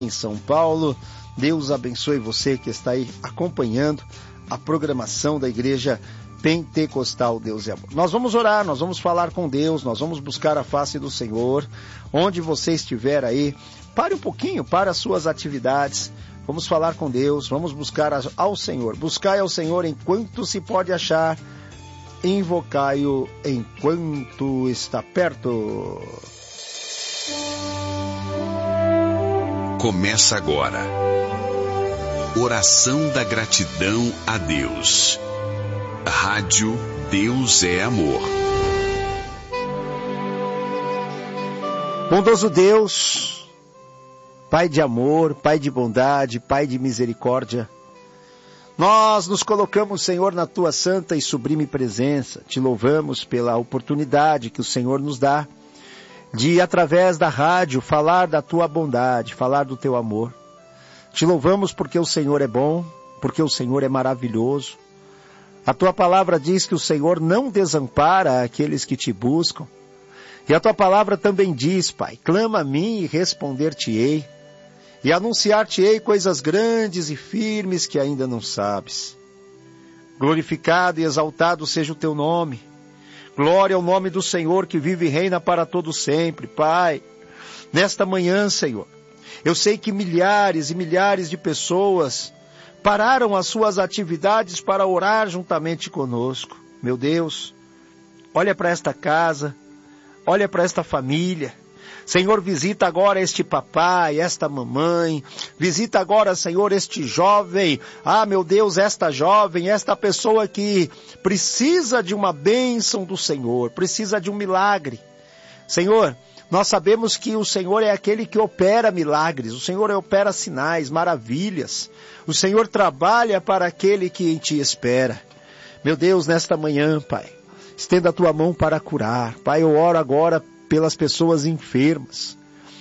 em São Paulo. Deus abençoe você que está aí acompanhando a programação da Igreja Pentecostal Deus é Amor. Nós vamos orar, nós vamos falar com Deus, nós vamos buscar a face do Senhor. Onde você estiver aí, pare um pouquinho, para as suas atividades. Vamos falar com Deus, vamos buscar ao Senhor. Buscai ao Senhor enquanto se pode achar, invocai-o enquanto está perto. Começa agora. Oração da gratidão a Deus. Rádio Deus é Amor. Bondoso Deus, Pai de amor, Pai de bondade, Pai de misericórdia, nós nos colocamos, Senhor, na Tua santa e sublime presença. Te louvamos pela oportunidade que o Senhor nos dá de, através da rádio, falar da Tua bondade, falar do Teu amor. Te louvamos porque o Senhor é bom, porque o Senhor é maravilhoso. A Tua palavra diz que o Senhor não desampara aqueles que Te buscam. E a Tua palavra também diz, Pai, clama a mim e responder-te-ei, e anunciar-te-ei coisas grandes e firmes que ainda não sabes. Glorificado e exaltado seja o Teu nome. Glória ao nome do Senhor que vive e reina para todo sempre. Pai, nesta manhã, Senhor, eu sei que milhares e milhares de pessoas pararam as suas atividades para orar juntamente conosco. Meu Deus, olha para esta casa, olha para esta família. Senhor, visita agora este papai, esta mamãe. Visita agora, Senhor, este jovem. Ah, meu Deus, esta jovem, esta pessoa que precisa de uma bênção do Senhor, precisa de um milagre. Senhor, nós sabemos que o Senhor é aquele que opera milagres. O Senhor opera sinais, maravilhas. O Senhor trabalha para aquele que em Ti espera. Meu Deus, nesta manhã, Pai, estenda a Tua mão para curar. Pai, eu oro agora pelas pessoas enfermas.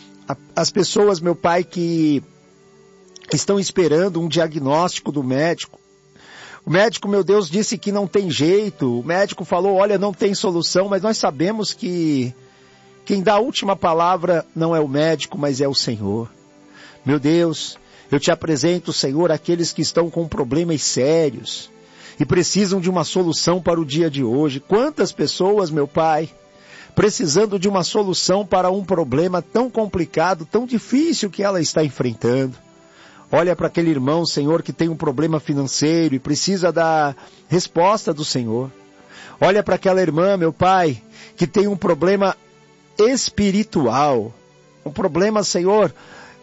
As pessoas, meu Pai, que estão esperando um diagnóstico do médico. O médico, meu Deus, disse que não tem jeito. O médico falou, olha, não tem solução, mas nós sabemos que quem dá a última palavra não é o médico, mas é o Senhor. Meu Deus, eu Te apresento, Senhor, aqueles que estão com problemas sérios e precisam de uma solução para o dia de hoje. Quantas pessoas, meu Pai, precisando de uma solução para um problema tão complicado, tão difícil que ela está enfrentando. Olha para aquele irmão, Senhor, que tem um problema financeiro e precisa da resposta do Senhor. Olha para aquela irmã, meu Pai, que tem um problema espiritual. Um problema, Senhor,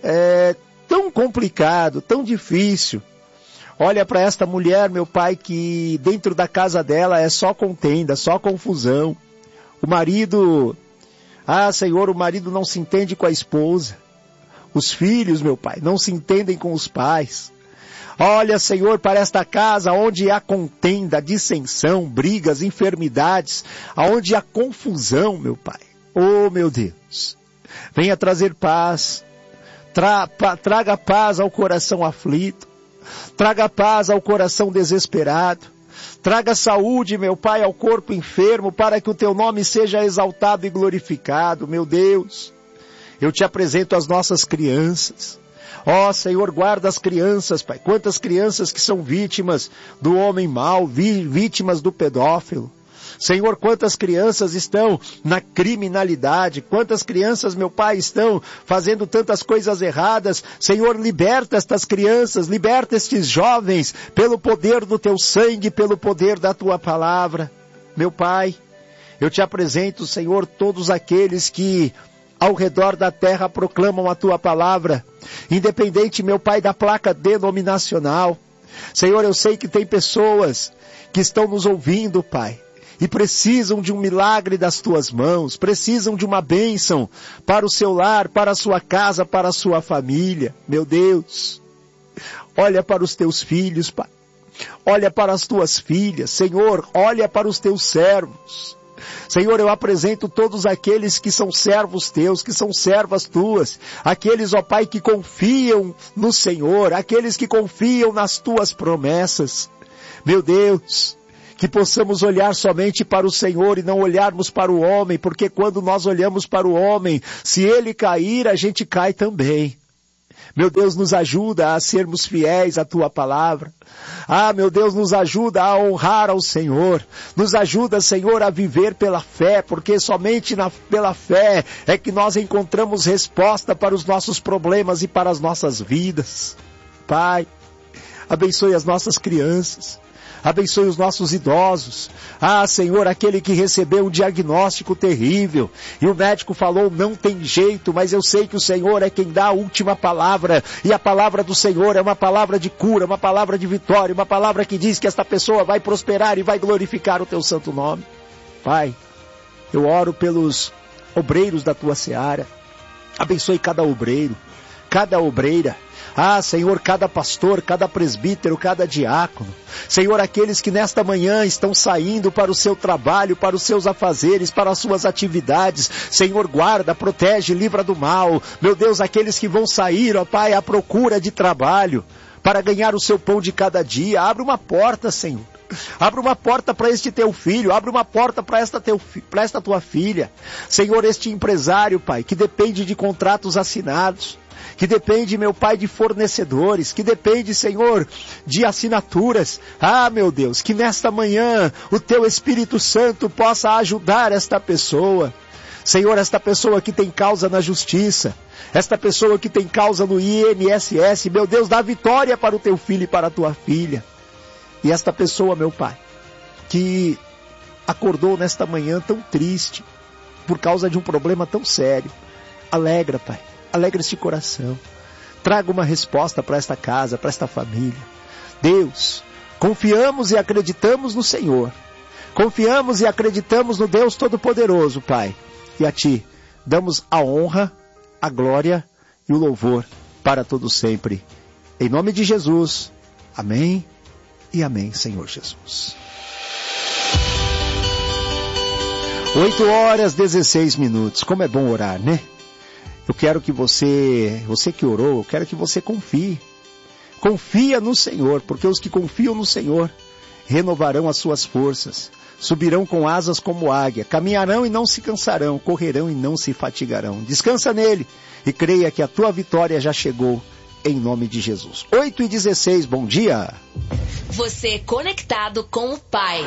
tão complicado, tão difícil. Olha para esta mulher, meu Pai, que dentro da casa dela é só contenda, só confusão. O marido, Senhor, o marido não se entende com a esposa. Os filhos, meu Pai, não se entendem com os pais. Olha, Senhor, para esta casa onde há contenda, dissensão, brigas, enfermidades, aonde há confusão, meu Pai. Oh, meu Deus, venha trazer paz. Traga paz ao coração aflito. Traga paz ao coração desesperado. Traga saúde, meu Pai, ao corpo enfermo, para que o Teu nome seja exaltado e glorificado. Meu Deus, eu Te apresento as nossas crianças. Ó, Senhor, guarda as crianças, Pai. Quantas crianças que são vítimas do homem mau, vítimas do pedófilo. Senhor, quantas crianças estão na criminalidade, quantas crianças, meu Pai, estão fazendo tantas coisas erradas. Senhor, liberta estas crianças, liberta estes jovens, pelo poder do Teu sangue, pelo poder da Tua palavra. Meu Pai, eu Te apresento, Senhor, todos aqueles que ao redor da terra proclamam a Tua palavra, independente, meu Pai, da placa denominacional. Senhor, eu sei que tem pessoas que estão nos ouvindo, Pai, e precisam de um milagre das Tuas mãos, precisam de uma bênção para o seu lar, para a sua casa, para a sua família. Meu Deus, olha para os Teus filhos, Pai. Olha para as Tuas filhas. Senhor, olha para os Teus servos. Senhor, eu apresento todos aqueles que são servos Teus, que são servas Tuas. Aqueles, ó Pai, que confiam no Senhor, aqueles que confiam nas Tuas promessas. Meu Deus, que possamos olhar somente para o Senhor e não olharmos para o homem, porque quando nós olhamos para o homem, se ele cair, a gente cai também. Meu Deus, nos ajuda a sermos fiéis à Tua palavra. Ah, meu Deus, nos ajuda a honrar ao Senhor. Nos ajuda, Senhor, a viver pela fé, porque somente pela fé é que nós encontramos resposta para os nossos problemas e para as nossas vidas. Pai, abençoe as nossas crianças. Abençoe os nossos idosos. Ah, Senhor, aquele que recebeu um diagnóstico terrível e o médico falou, não tem jeito, mas eu sei que o Senhor é quem dá a última palavra, e a palavra do Senhor é uma palavra de cura, uma palavra de vitória, uma palavra que diz que esta pessoa vai prosperar e vai glorificar o Teu santo nome. Pai, eu oro pelos obreiros da Tua seara. Abençoe cada obreiro, cada obreira. Ah, Senhor, cada pastor, cada presbítero, cada diácono. Senhor, aqueles que nesta manhã estão saindo para o seu trabalho, para os seus afazeres, para as suas atividades. Senhor, guarda, protege, livra do mal. Meu Deus, aqueles que vão sair, ó Pai, à procura de trabalho, para ganhar o seu pão de cada dia. Abre uma porta, Senhor. Abre uma porta para este teu filho, abre uma porta para esta tua filha. Senhor, este empresário, Pai, que depende de contratos assinados, que depende, meu Pai, de fornecedores, que depende, Senhor, de assinaturas. Ah, meu Deus, que nesta manhã o Teu Espírito Santo possa ajudar esta pessoa. Senhor, esta pessoa que tem causa na justiça, esta pessoa que tem causa no INSS, meu Deus, dá vitória para o Teu filho e para a Tua filha. E esta pessoa, meu Pai, que acordou nesta manhã tão triste, por causa de um problema tão sério, alegra, Pai. Alegra este coração. Traga uma resposta para esta casa, para esta família. Deus, confiamos e acreditamos no Senhor. Confiamos e acreditamos no Deus Todo-Poderoso, Pai. E a Ti damos a honra, a glória e o louvor para todo sempre. Em nome de Jesus. Amém e amém, Senhor Jesus. 8h16. Como é bom orar, né? Eu quero que você que orou, eu quero que você confie. Confia no Senhor, porque os que confiam no Senhor renovarão as suas forças, subirão com asas como águia, caminharão e não se cansarão, correrão e não se fatigarão. Descansa nele e creia que a tua vitória já chegou, em nome de Jesus. 8h16, bom dia. Você conectado com o Pai.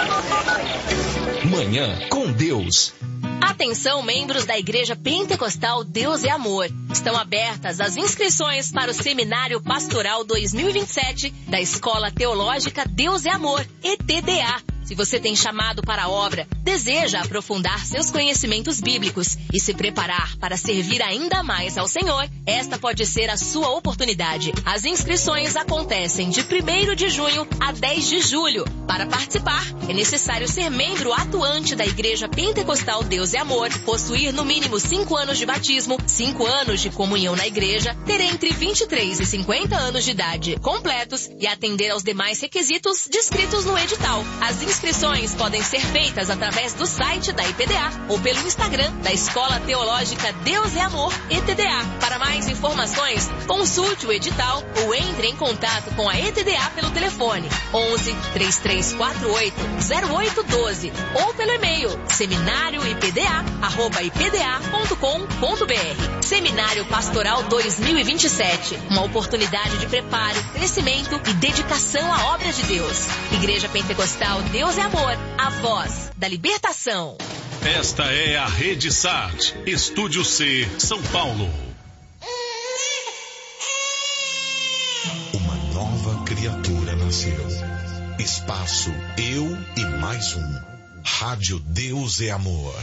Manhã com Deus. Atenção, membros da Igreja Pentecostal Deus é Amor. Estão abertas as inscrições para o Seminário Pastoral 2027 da Escola Teológica Deus é Amor, ETDA. Se você tem chamado para a obra, deseja aprofundar seus conhecimentos bíblicos e se preparar para servir ainda mais ao Senhor, esta pode ser a sua oportunidade. As inscrições acontecem de 1º de junho a 10 de julho. Para participar, é necessário ser membro atuante da Igreja Pentecostal Deus é Amor, possuir no mínimo 5 anos de batismo, 5 anos de comunhão na igreja, ter entre 23 e 50 anos de idade completos e atender aos demais requisitos descritos no edital. As inscrições podem ser feitas através do site da IPDA ou pelo Instagram da Escola Teológica Deus é Amor, ETDA. Para mais informações, consulte o edital ou entre em contato com a ETDA pelo telefone 11 3348 0812 ou pelo e-mail seminarioipda@ipda.com.br. Seminário Pastoral 2027, uma oportunidade de preparo, crescimento e dedicação à obra de Deus. Igreja Pentecostal Deus é Amor, a voz da libertação. Esta é a Rede SAT, Estúdio C, São Paulo. Uma nova criatura nasceu. Espaço Eu e Mais Um. Rádio Deus é Amor.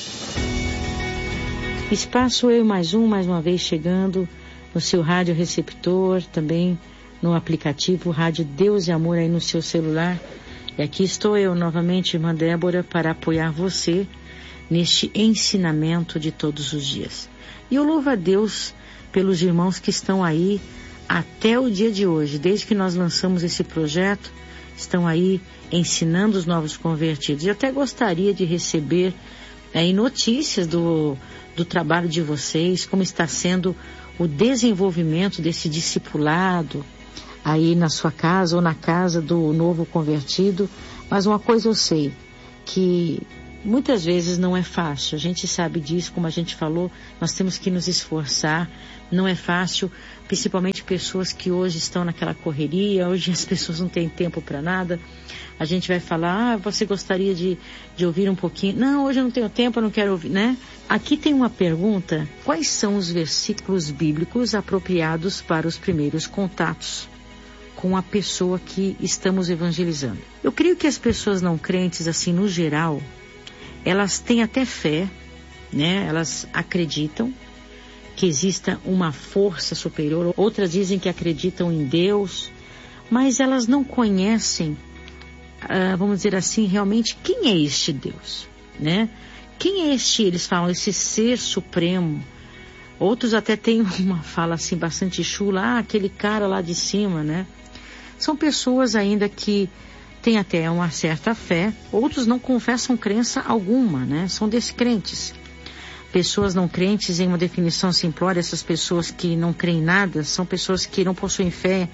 Espaço Eu e Mais Um, mais uma vez chegando no seu rádio receptor, também no aplicativo Rádio Deus é Amor aí no seu celular. E aqui estou eu novamente, irmã Débora, para apoiar você neste ensinamento de todos os dias. E eu louvo a Deus pelos irmãos que estão aí até o dia de hoje, desde que nós lançamos esse projeto, estão aí ensinando os novos convertidos. Eu até gostaria de receber aí notícias do trabalho de vocês, como está sendo o desenvolvimento desse discipulado aí na sua casa ou na casa do novo convertido. Mas uma coisa eu sei, que muitas vezes não é fácil, a gente sabe disso, como a gente falou, nós temos que nos esforçar, não é fácil, principalmente pessoas que hoje estão naquela correria, hoje as pessoas não têm tempo para nada, a gente vai falar, você gostaria de ouvir um pouquinho? Não, hoje eu não tenho tempo, eu não quero ouvir, né? Aqui tem uma pergunta, quais são os versículos bíblicos apropriados para os primeiros contatos com a pessoa que estamos evangelizando? Eu creio que as pessoas não crentes, assim, no geral, elas têm até fé, né? Elas acreditam que exista uma força superior. Outras dizem que acreditam em Deus, mas elas não conhecem, vamos dizer assim, realmente quem é este Deus, né? Quem é este, eles falam, esse ser supremo? Outros até têm uma fala assim bastante chula, aquele cara lá de cima, né? São pessoas ainda que têm até uma certa fé, outros não confessam crença alguma, né? São descrentes. Pessoas não crentes, em uma definição simplória, essas pessoas que não creem em nada, são pessoas que não possuem fé,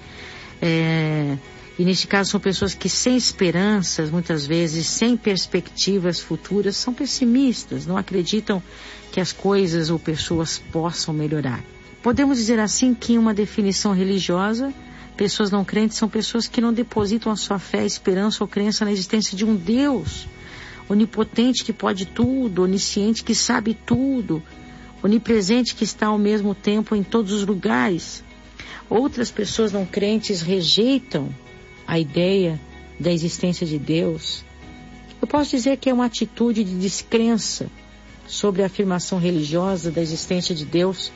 e neste caso são pessoas que sem esperanças, muitas vezes, sem perspectivas futuras, são pessimistas, não acreditam que as coisas ou pessoas possam melhorar. Podemos dizer assim que em uma definição religiosa, pessoas não crentes são pessoas que não depositam a sua fé, esperança ou crença na existência de um Deus onipotente que pode tudo, onisciente que sabe tudo, onipresente que está ao mesmo tempo em todos os lugares. Outras pessoas não crentes rejeitam a ideia da existência de Deus. Eu posso dizer que é uma atitude de descrença sobre a afirmação religiosa da existência de Deus.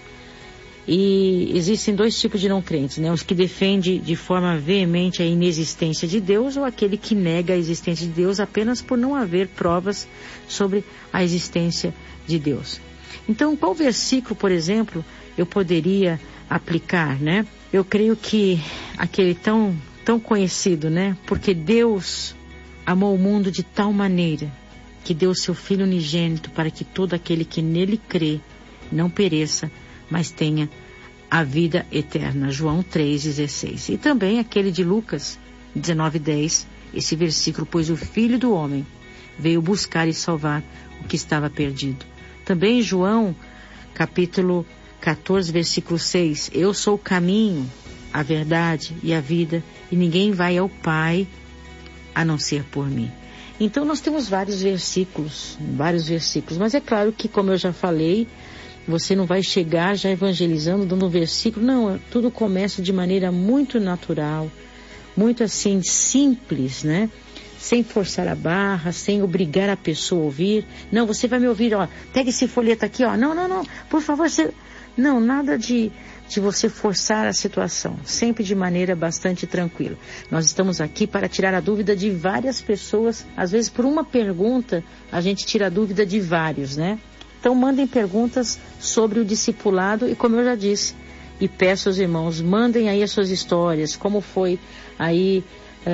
E existem dois tipos de não crentes, né? Os que defendem de forma veemente a inexistência de Deus, ou aquele que nega a existência de Deus apenas por não haver provas sobre a existência de Deus. Então, qual versículo, por exemplo, eu poderia aplicar, né? Eu creio que aquele tão conhecido, né? Porque Deus amou o mundo de tal maneira que deu o seu Filho unigênito para que todo aquele que nele crê não pereça, mas tenha a vida eterna. João 3,16. E também aquele de Lucas 19,10, esse versículo, pois o Filho do Homem veio buscar e salvar o que estava perdido. Também João, capítulo 14, versículo 6, eu sou o caminho, a verdade e a vida, e ninguém vai ao Pai a não ser por mim. Então nós temos vários versículos, mas é claro que, como eu já falei, você não vai chegar já evangelizando, dando um versículo. Não, tudo começa de maneira muito natural, muito assim, simples, né? Sem forçar a barra, sem obrigar a pessoa a ouvir. Não, você vai me ouvir, ó, pega esse folheto aqui, ó. Não, por favor, Não, nada de você forçar a situação, sempre de maneira bastante tranquila. Nós estamos aqui para tirar a dúvida de várias pessoas, às vezes por uma pergunta a gente tira a dúvida de vários, né? Então mandem perguntas sobre o discipulado e, como eu já disse, e peço aos irmãos, mandem aí as suas histórias, como foi aí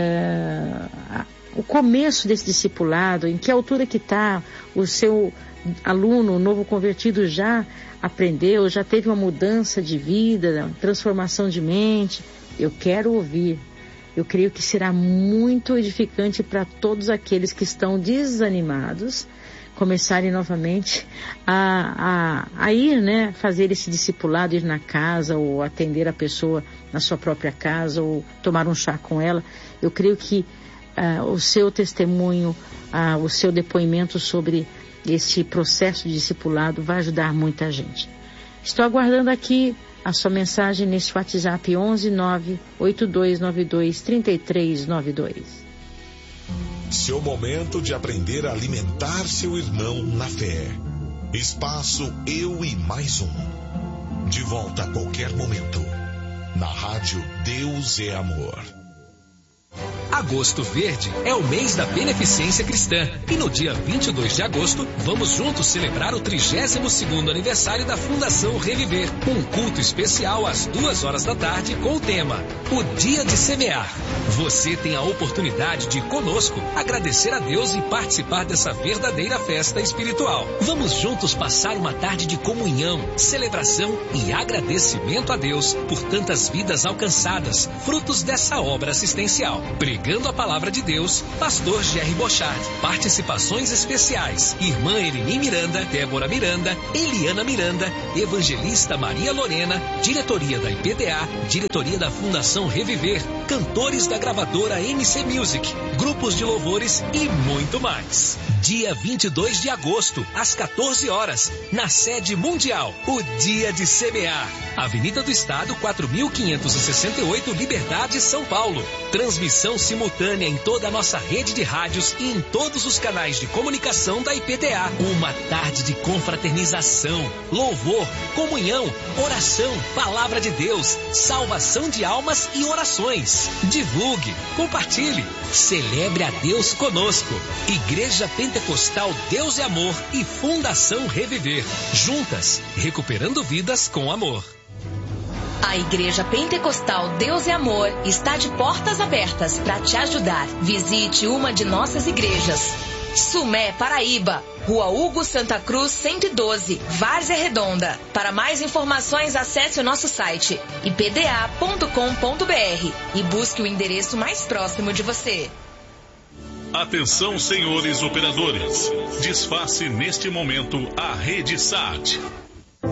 o começo desse discipulado, em que altura que está o seu aluno, o novo convertido já aprendeu, já teve uma mudança de vida, transformação de mente. Eu quero ouvir. Eu creio que será muito edificante para todos aqueles que estão desanimados, começarem novamente a ir, né, fazer esse discipulado, ir na casa ou atender a pessoa na sua própria casa ou tomar um chá com ela. Eu creio que o seu testemunho, o seu depoimento sobre esse processo de discipulado vai ajudar muita gente. Estou aguardando aqui a sua mensagem nesse WhatsApp 11 98292 3392. Seu momento de aprender a alimentar seu irmão na fé. Espaço Eu e Mais Um. De volta a qualquer momento. Na rádio Deus é Amor. Agosto Verde é o mês da beneficência cristã e no dia 22 de agosto vamos juntos celebrar o 32º aniversário da Fundação Reviver. Um culto especial às 2 da tarde com o tema O Dia de Semear. Você tem a oportunidade de conosco agradecer a Deus e participar dessa verdadeira festa espiritual. Vamos juntos passar uma tarde de comunhão, celebração e agradecimento a Deus por tantas vidas alcançadas, frutos dessa obra assistencial. Pregando pregando a palavra de Deus, pastor Jerry Bochard. Participações especiais: irmã Elini Miranda, Débora Miranda, Eliana Miranda, evangelista Maria Lorena, diretoria da IPDA, diretoria da Fundação Reviver, cantores da gravadora MC Music, grupos de louvores e muito mais. Dia 22 de agosto, às 14 horas, na sede mundial, o Dia de Semear. Avenida do Estado, 4.568, Liberdade, São Paulo. Transmissão simultânea em toda a nossa rede de rádios e em todos os canais de comunicação da IPDA. Uma tarde de confraternização, louvor, comunhão, oração, palavra de Deus, salvação de almas e orações. Divulgue, compartilhe, celebre a Deus conosco. Igreja Pentecostal Deus e Amor e Fundação Reviver. Juntas, recuperando vidas com amor. A Igreja Pentecostal Deus e Amor está de portas abertas para te ajudar. Visite uma de nossas igrejas. Sumé, Paraíba, Rua Hugo Santa Cruz 112, Várzea Redonda. Para mais informações, acesse o nosso site ipda.com.br e busque o endereço mais próximo de você. Atenção, senhores operadores. Desface neste momento a rede SAT.